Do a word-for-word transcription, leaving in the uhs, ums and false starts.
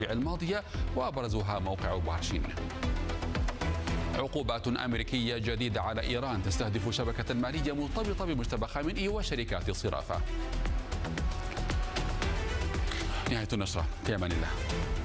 الماضية وأبرزها موقع بارشين. عقوبات أمريكية جديدة على إيران تستهدف شبكة مالية مرتبطة بمجتمع خامنئي وشركات الصرافة. نهاية النشرة، في أمان الله.